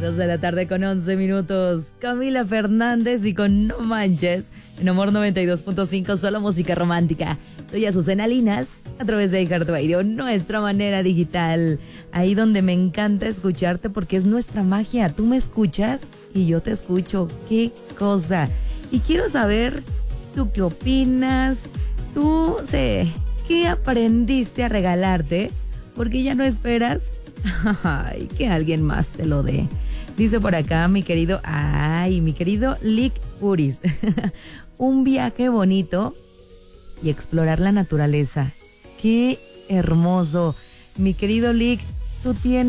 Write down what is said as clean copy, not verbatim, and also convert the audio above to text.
2 de la tarde con 11 minutos. Camila Fernández y con No Manches. En Amor 92.5, solo música romántica. Soy Azucena Linas, a través de iHeartRadio, nuestra manera digital. Ahí donde me encanta escucharte porque es nuestra magia. Tú me escuchas y yo te escucho. ¡Qué cosa! Y quiero saber, ¿tú qué opinas? ¿Tú, qué aprendiste a regalarte? Porque ya no esperas que alguien más te lo dé. Dice por acá mi querido Lick Uris. Un viaje bonito y explorar la naturaleza. Qué hermoso. Mi querido Lick, tú tienes